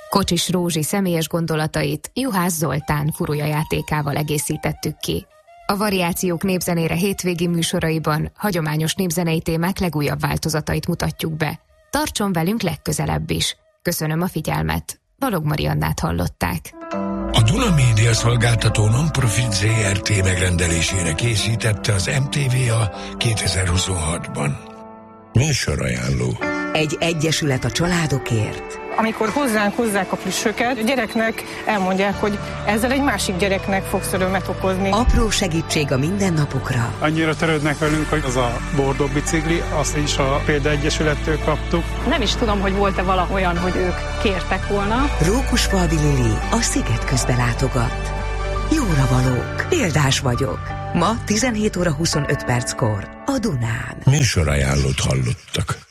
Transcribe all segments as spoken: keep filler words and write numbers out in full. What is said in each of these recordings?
Kocsis Rózsi személyes gondolatait Juhász Zoltán furulya játékával egészítettük ki. A Variációk népzenére hétvégi műsoraiban hagyományos népzenei témák legújabb változatait mutatjuk be. Tartson velünk legközelebb is. Köszönöm a figyelmet. Balog Mariannát hallották. A Duna Média Szolgáltató Non-Profit zé er té megrendelésére készítette az em té vé a kétezer-huszonhatban. Műsorajánló. Egy egyesület a családokért. Amikor hozzánk hozzák a plüssöket, a gyereknek elmondják, hogy ezzel egy másik gyereknek fogsz örömet okozni. Apró segítség a mindennapokra. Annyira törődnek velünk, hogy az a bordó bicikli, azt is a Példaegyesülettől kaptuk. Nem is tudom, hogy volt-e vala olyan, hogy ők kértek volna. Rókusfalvi Lili a Sziget közbe látogat. Jóra valók, példás vagyok. Ma tizenhét óra huszonöt perckor a Dunán. Műsorajánlót hallottak.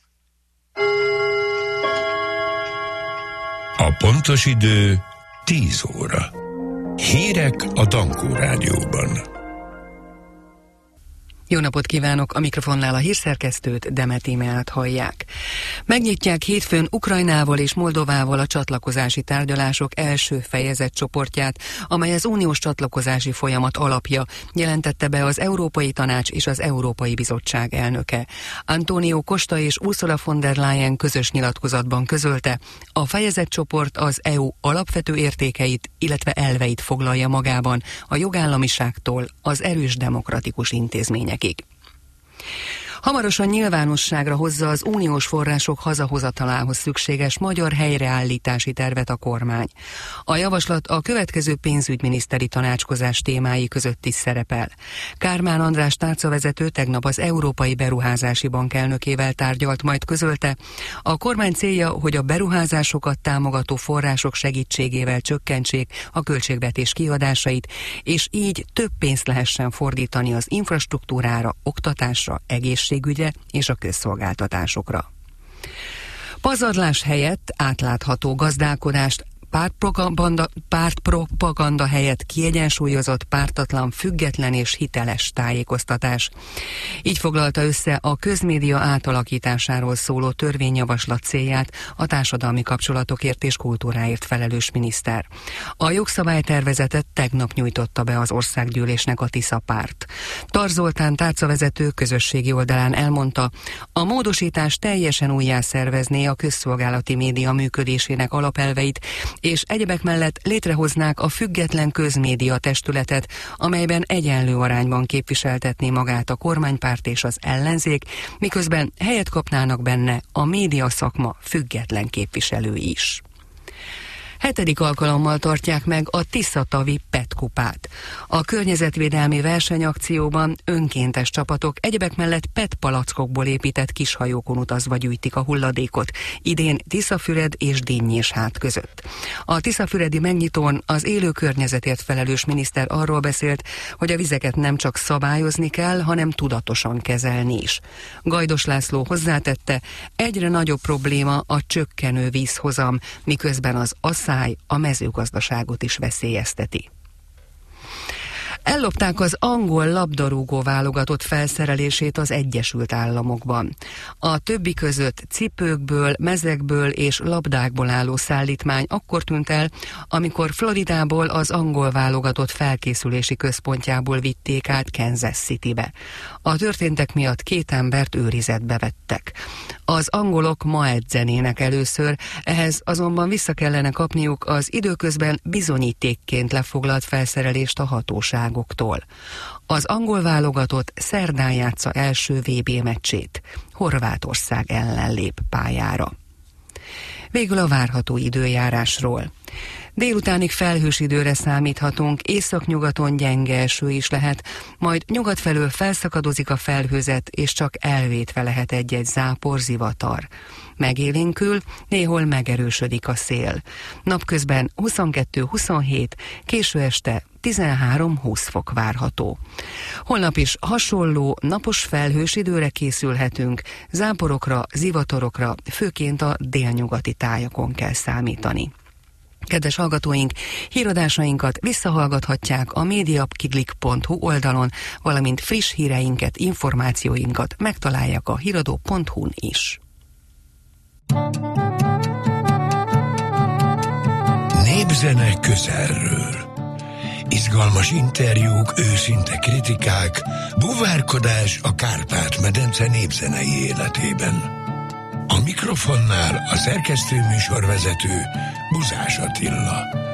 A pontos idő tíz óra. Hírek a Dankó Rádióban. Jó napot kívánok! A mikrofonnál a hírszerkesztőt, Demet Tímeát hallják. Megnyitják hétfőn Ukrajnával és Moldovával a csatlakozási tárgyalások első fejezet csoportját, amely az uniós csatlakozási folyamat alapja, jelentette be az Európai Tanács és az Európai Bizottság elnöke. Antonio Costa és Ursula von der Leyen közös nyilatkozatban közölte, a fejezetcsoport az é u alapvető értékeit, illetve elveit foglalja magában, a jogállamiságtól az erős demokratikus intézmények. Hamarosan nyilvánosságra hozza az uniós források hazahozatalához szükséges magyar helyreállítási tervet a kormány. A javaslat a következő pénzügyminiszteri tanácskozás témái között is szerepel. Kármán András tárcavezető tegnap az Európai Beruházási Bank elnökével tárgyalt, majd közölte, a kormány célja, hogy a beruházásokat támogató források segítségével csökkentsék a költségvetés kiadásait, és így több pénzt lehessen fordítani az infrastruktúrára, oktatásra, egészségügyre és a közszolgáltatásokra. Pazarlás helyett átlátható gazdálkodást, pártpropaganda, pártpropaganda helyett kiegyensúlyozott, pártatlan, független és hiteles tájékoztatás. Így foglalta össze a közmédia átalakításáról szóló törvényjavaslat célját a társadalmi kapcsolatokért és kultúráért felelős miniszter. A jogszabálytervezetet tegnap nyújtotta be az országgyűlésnek a Tisza párt. Tar Zoltán tárcavezető közösségi oldalán elmondta, a módosítás teljesen újjászervezné a közszolgálati média működésének alapelveit, és egyebek mellett létrehoznák a független közmédia testületet, amelyben egyenlő arányban képviseltetné magát a kormánypárt és az ellenzék, miközben helyet kapnának benne a média szakma független képviselői is. Hetedik alkalommal tartják meg a Tiszatavi Pet-kupát. A környezetvédelmi versenyakcióban önkéntes csapatok egyebek mellett pet palackokból épített kishajókon utazva gyűjtik a hulladékot, idén Tiszafüred és Dinnyéshát között. A tiszafüredi megnyitón az élő környezetért felelős miniszter arról beszélt, hogy a vizeket nem csak szabályozni kell, hanem tudatosan kezelni is. Gajdos László hozzátette, egyre nagyobb probléma a csökkenő vízhozam, miközben az asszály a mezőgazdaságot is veszélyezteti. Ellopták az angol labdarúgó válogatott felszerelését az Egyesült Államokban. A többi között cipőkből, mezekből és labdákból álló szállítmány akkor tűnt el, amikor Floridából az angol válogatott felkészülési központjából vitték át Kansas Citybe. A történtek miatt két embert őrizetbe vettek. Az angolok ma edzenének először, ehhez azonban vissza kellene kapniuk az időközben bizonyítékként lefoglalt felszerelést a hatóságoktól. Az angol válogatott szerdán játsza első vé bé meccsét. Horvátország ellen lép pályára. Végül a várható időjárásról. Délutánig felhős időre számíthatunk, északnyugaton gyenge eső is lehet, majd nyugat felől felszakadozik a felhőzet, és csak elvétve lehet egy-egy zápor, zivatar. Megélénkül, néhol megerősödik a szél. Napközben huszonkettő-huszonhét, késő este tizenhárom-húsz fok várható. Holnap is hasonló, napos felhős időre készülhetünk, záporokra, zivatarokra, főként a délnyugati tájakon kell számítani. Kedves hallgatóink, híradásainkat visszahallgathatják a mediaklik pont hu oldalon, valamint friss híreinket, információinkat megtalálják a híradó pont hu-n is. zene közelről. Izgalmas interjúk, őszinte kritikák, buvárkodás a Kárpát-medence népzenei életében. A mikrofonnál a szerkesztő műsorvezető Buzás Attila.